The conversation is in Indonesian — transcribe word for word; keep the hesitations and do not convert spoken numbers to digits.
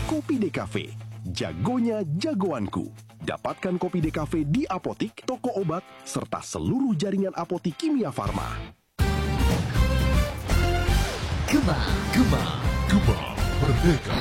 Kopi Decafe, jagonya jagoanku. Dapatkan Kopi Decafe di apotik, toko obat, serta seluruh jaringan apotik Kimia Farma. Gema, Gema, Gema Merdeka.